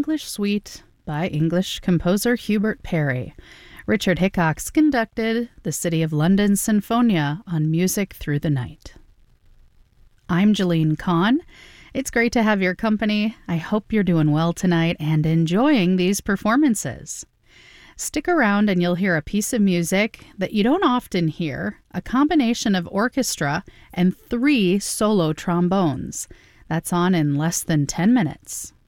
English Suite by English composer Hubert Parry. Richard Hickox conducted the City of London Sinfonia on Music Through the Night. I'm Jeline Kahn. It's great to have your company. I hope you're doing well tonight and enjoying these performances. Stick around and you'll hear a piece of music that you don't often hear, a combination of orchestra and 3 solo trombones. That's on in less than 10 minutes.